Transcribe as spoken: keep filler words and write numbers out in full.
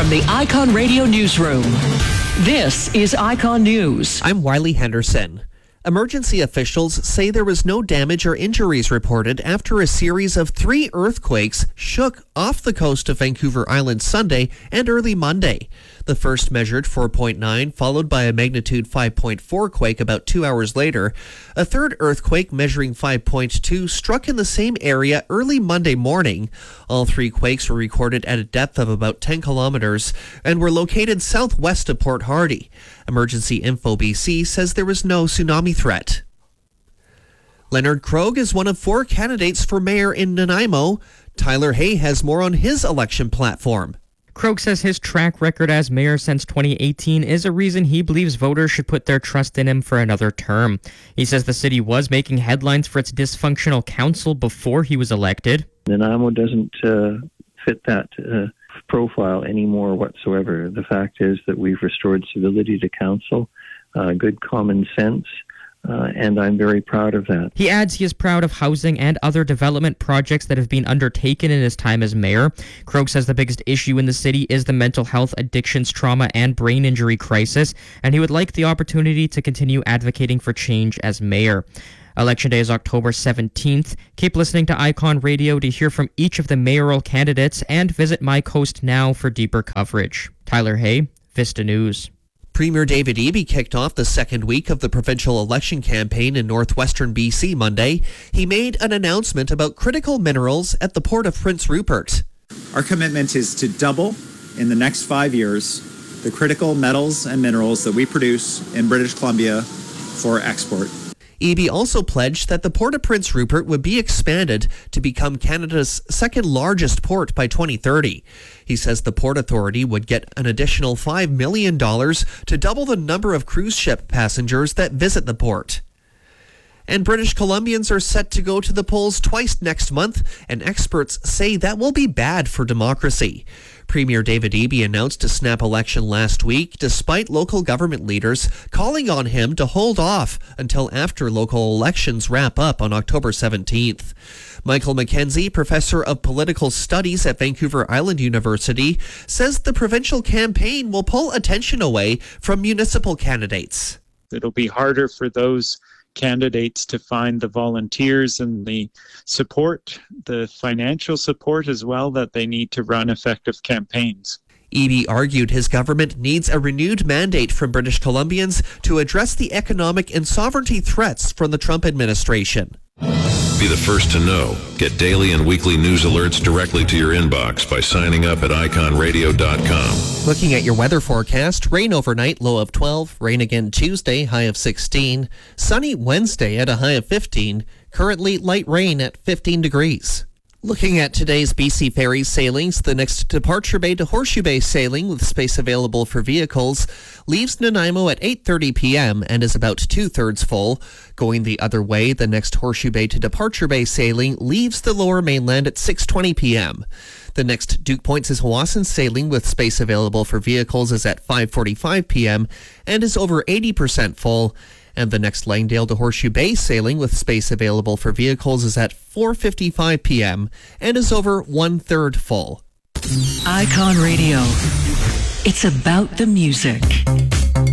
From the Icon Radio Newsroom, this is Icon News. I'm Wiley Henderson. Emergency officials say there was no damage or injuries reported after a series of three earthquakes shook off the coast of Vancouver Island Sunday and early Monday. The first measured four point nine, followed by a magnitude five point four quake about two hours later. A third earthquake measuring five point two struck in the same area early Monday morning. All three quakes were recorded at a depth of about ten kilometers and were located southwest of Port Hardy. Emergency Info B C says there was no tsunami threat. Leonard Krogh is one of four candidates for mayor in Nanaimo. Tyler Hay has more on his election platform. Krogh says his track record as mayor since twenty eighteen is a reason he believes voters should put their trust in him for another term. He says the city was making headlines for its dysfunctional council before he was elected. Nanaimo doesn't uh, fit that uh, profile anymore whatsoever. The fact is that we've restored civility to council, uh, good common sense, Uh, and I'm very proud of that. He adds he is proud of housing and other development projects that have been undertaken in his time as mayor. Krogh says the biggest issue in the city is the mental health, addictions, trauma, and brain injury crisis, and he would like the opportunity to continue advocating for change as mayor. Election Day is October seventeenth. Keep listening to Icon Radio to hear from each of the mayoral candidates and visit MyCoast Now for deeper coverage. Tyler Hay, Vista News. Premier David Eby kicked off the second week of the provincial election campaign in northwestern B C Monday. He made an announcement about critical minerals at the Port of Prince Rupert. Our commitment is to double in the next five years the critical metals and minerals that we produce in British Columbia for export. Eby also pledged that the Port of Prince Rupert would be expanded to become Canada's second largest port by twenty thirty. He says the Port Authority would get an additional five million dollars to double the number of cruise ship passengers that visit the port. And British Columbians are set to go to the polls twice next month, and experts say that will be bad for democracy. Premier David Eby announced a snap election last week, despite local government leaders calling on him to hold off until after local elections wrap up on October seventeenth. Michael McKenzie, professor of political studies at Vancouver Island University, says the provincial campaign will pull attention away from municipal candidates. It'll be harder for those candidates to find the volunteers and the support, the financial support as well, that they need to run effective campaigns. Eby argued his government needs a renewed mandate from British Columbians to address the economic and sovereignty threats from the Trump administration. Be the first to know. Get daily and weekly news alerts directly to your inbox by signing up at icon radio dot com. Looking at your weather forecast, rain overnight, low of twelve. Rain again Tuesday, high of sixteen. Sunny Wednesday at a high of fifteen. Currently light rain at fifteen degrees. Looking at today's B C Ferry sailings, the next Departure Bay to Horseshoe Bay sailing with space available for vehicles leaves Nanaimo at eight thirty p.m. and is about two-thirds full. Going the other way, the next Horseshoe Bay to Departure Bay sailing leaves the Lower Mainland at six twenty p.m. The next Duke Point Saskatchewan sailing with space available for vehicles is at five forty-five p.m. and is over eighty percent full. And the next Langdale to Horseshoe Bay sailing with space available for vehicles is at four fifty-five p.m. and is over one-third full. Icon Radio. It's about the music.